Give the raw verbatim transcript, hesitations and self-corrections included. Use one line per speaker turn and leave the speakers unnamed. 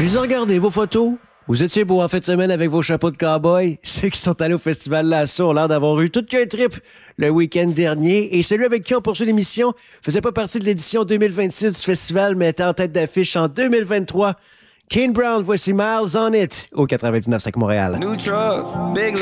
Je les ai regardés, vos photos. Vous étiez beau en fin de semaine avec vos chapeaux de cow-boy. Ceux qui sont allés au festival Lasso ont l'air d'avoir eu tout qu'un trip le week-end dernier. Et celui avec qui on poursuit l'émission faisait pas partie de l'édition deux mille vingt-six du festival, mais était en tête d'affiche en deux mille vingt-trois. Kane Brown, voici Miles on It au quatre-vingt-dix-neuf cinq Montréal. New truck, big